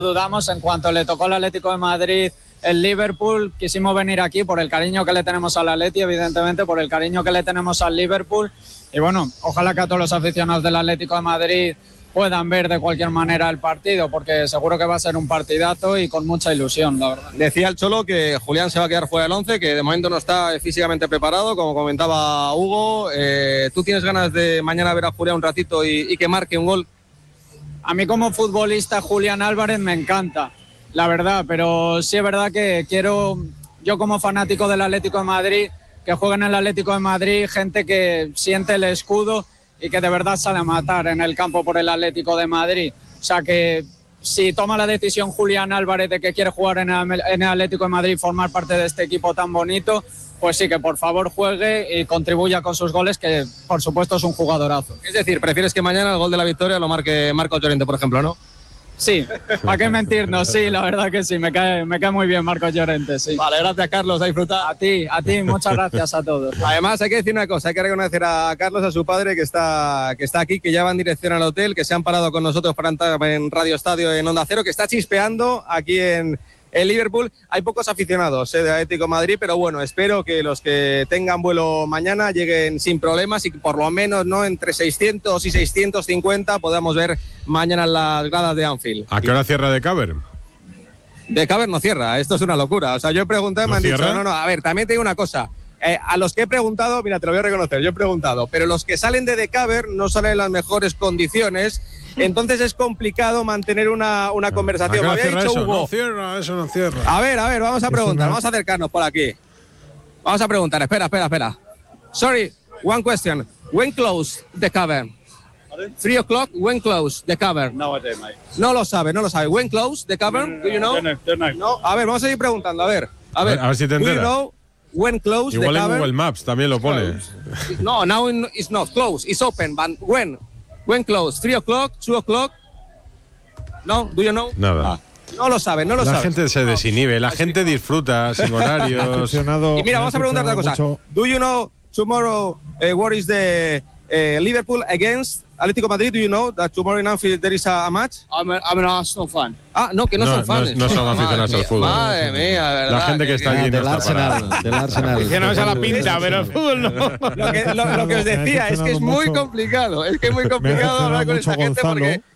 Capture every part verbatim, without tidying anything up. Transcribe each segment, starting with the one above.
dudamos. En cuanto le tocó al Atlético de Madrid el Liverpool, quisimos venir aquí por el cariño que le tenemos al Atleti, evidentemente, por el cariño que le tenemos al Liverpool. Y bueno, ojalá que a todos los aficionados del Atlético de Madrid puedan ver de cualquier manera el partido, porque seguro que va a ser un partidazo y con mucha ilusión, la verdad. Decía el Cholo que Julián se va a quedar fuera del once, que de momento no está físicamente preparado, como comentaba Hugo. Eh, ¿Tú tienes ganas de mañana ver a Julián un ratito y, y que marque un gol? A mí como futbolista Julián Álvarez me encanta, la verdad, pero sí es verdad que quiero, yo como fanático del Atlético de Madrid, que juegue en el Atlético de Madrid gente que siente el escudo y que de verdad sale a matar en el campo por el Atlético de Madrid. O sea que si toma la decisión Julián Álvarez de que quiere jugar en el, en el Atlético de Madrid y formar parte de este equipo tan bonito, pues sí, que por favor juegue y contribuya con sus goles, que por supuesto es un jugadorazo. Es decir, prefieres que mañana el gol de la victoria lo marque Marcos Llorente, por ejemplo, ¿no? Sí, ¿para qué mentirnos? Sí, la verdad que sí, me cae, me cae muy bien Marcos Llorente, sí. Vale, gracias Carlos, a disfrutar. A ti, a ti, muchas gracias a todos. Además hay que decir una cosa, hay que reconocer a Carlos, a su padre que está, que está aquí, que ya va en dirección al hotel, que se han parado con nosotros para entrar en Radio Estadio en Onda Cero, que está chispeando aquí en el Liverpool. Hay pocos aficionados eh, de Atlético de Madrid, pero bueno, espero que los que tengan vuelo mañana lleguen sin problemas y que por lo menos no entre seiscientos y seiscientos cincuenta podamos ver mañana las gradas de Anfield. ¿A qué hora cierra de Caber? De Caber no cierra, esto es una locura. O sea, yo he preguntado y me han dicho, no, no, a ver, también te digo una cosa. Eh, a los que he preguntado, mira, te lo voy a reconocer, yo he preguntado, pero los que salen de The Caber no salen en las mejores condiciones, entonces es complicado mantener una, una conversación. Me había dicho eso? Hugo. No cierra, eso no cierra. A ver, a ver, vamos a preguntar, vamos a acercarnos por aquí. Vamos a preguntar, espera, espera, espera. Sorry, one question. When close The Caber? Three o'clock, when close The Caber? No idea, mate. No lo sabe, no lo sabe. When close The Caber? No, no, Do you know? Don't know, don't know. No, a ver, vamos a seguir preguntando, a ver. A ver, A ver si te do you enteras. know when close Igual The en Caber? Google Maps también lo pone. No, now it's not closed. It's open. But when? When closed? Three o'clock? Two o'clock? No? Do you know? Nada. Ah, no lo sabe, no lo La sabe. gente se desinhibe, la gente disfruta sin horarios. Y mira, vamos a preguntar otra cosa. Mucho. Do you know tomorrow uh, what is the uh, Liverpool against Atlético Madrid? Do you know that tomorrow in Anfield there is a, a match? I'm, a, I'm an Arsenal fan. Ah, no, que no, No, son fans. no- no son aficionados al fútbol. Madre mía, verdad. La gente que está allí no Del está para- Arsenal, del Arsenal. Aficionados a la pinta, pero el fútbol no. Lo que, lo, lo que os decía es que es muy mucho. complicado. Es que es muy Me ha complicado hablar con decepcionado esta mucho gente Gonzalo. porque...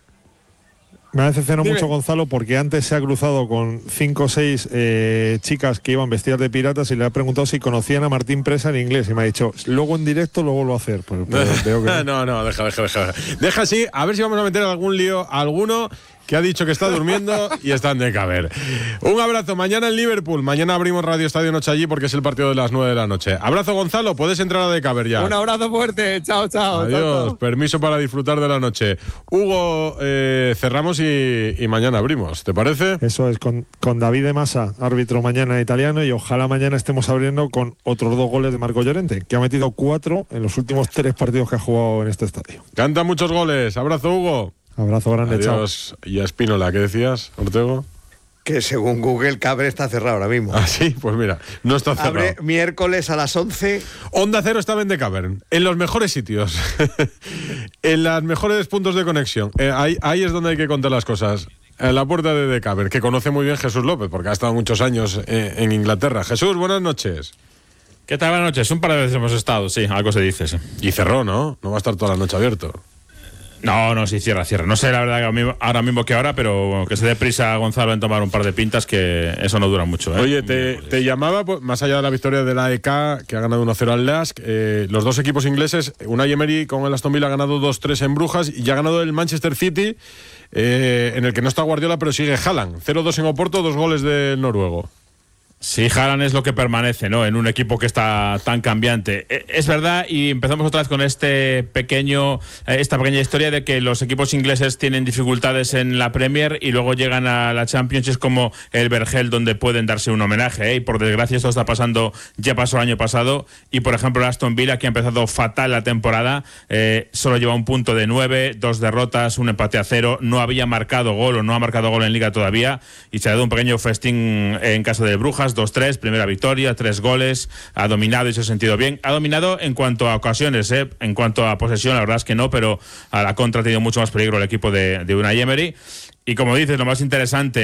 Me ha decepcionado Dime. mucho Gonzalo porque antes se ha cruzado con cinco o seis eh, chicas que iban vestidas de piratas y le ha preguntado si conocían a Martín Presa en inglés y me ha dicho, luego en directo lo vuelvo a hacer. Pero, pero veo que no. No, no, deja, deja, deja. Deja así, a ver si vamos a meter algún lío a alguno que ha dicho que está durmiendo y están de caber. Un abrazo, mañana en Liverpool. Mañana abrimos Radio Estadio Noche allí porque es el partido de las nueve de la noche. Abrazo, Gonzalo, puedes entrar a de caber ya. Un abrazo fuerte, chao, chao. Adiós, chao, chao. permiso para disfrutar de la noche. Hugo, eh, cerramos y, y mañana abrimos, ¿te parece? Eso es, con, con David de Masa, árbitro mañana italiano, y ojalá mañana estemos abriendo con otros dos goles de Marco Llorente, que ha metido cuatro en los últimos tres partidos que ha jugado en este estadio. Canta muchos goles. Abrazo, Hugo. Abrazo grande, chao. Adiós. Y a Espínola, ¿qué decías, Ortego? Que según Google, Caber está cerrado ahora mismo. Ah, sí, pues mira, no está cerrado. Abre miércoles a las once. Onda Cero estaba en The Cavern, en los mejores sitios, en los mejores puntos de conexión. Eh, ahí, ahí es donde hay que contar las cosas. En la puerta de The Cavern, que conoce muy bien Jesús López, porque ha estado muchos años eh, en Inglaterra. Jesús, buenas noches. ¿Qué tal? Buenas noches. Un par de veces hemos estado, sí, algo se dice, sí. Y cerró, ¿no? No va a estar toda la noche abierto. No, no, sí, cierra, cierra. No sé la verdad que ahora mismo, ahora mismo que ahora, pero bueno, que se dé prisa a Gonzalo en tomar un par de pintas, que eso no dura mucho, ¿eh? Oye, te, te llamaba, pues, más allá de la victoria de la A E K, que ha ganado uno cero al Lask, eh, los dos equipos ingleses, Unai Emery con el Aston Villa ha ganado dos tres en Brujas y ya ha ganado el Manchester City, eh, en el que no está Guardiola, pero sigue Haaland. cero dos en Oporto, dos goles del noruego. Sí, Haaland es lo que permanece, ¿no? En un equipo que está tan cambiante. Es verdad, y empezamos otra vez con este pequeño, esta pequeña historia de que los equipos ingleses tienen dificultades en la Premier y luego llegan a la Champions, es como el Vergel donde pueden darse un homenaje, ¿eh? Y por desgracia esto está pasando, ya pasó el año pasado, y por ejemplo el Aston Villa, que ha empezado fatal la temporada, eh, solo lleva un punto de nueve, dos derrotas, un empate a cero, no había marcado gol o no ha marcado gol en Liga todavía, y se ha dado un pequeño festín en casa de Brujas, dos tres, primera victoria, tres goles, ha dominado y se ha sentido bien. Ha dominado en cuanto a ocasiones, ¿eh? En cuanto a posesión, la verdad es que no, pero a la contra ha tenido mucho más peligro el equipo de, de Unai Emery. Y como dices, lo más interesante,